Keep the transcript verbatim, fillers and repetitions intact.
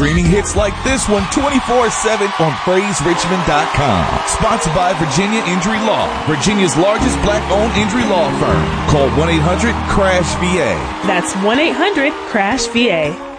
streaming hits like this one twenty-four seven on praise richmond dot com. Sponsored by Virginia Injury Law, Virginia's largest black-owned injury law firm. Call one eight hundred crash V A. That's one eight hundred crash V A.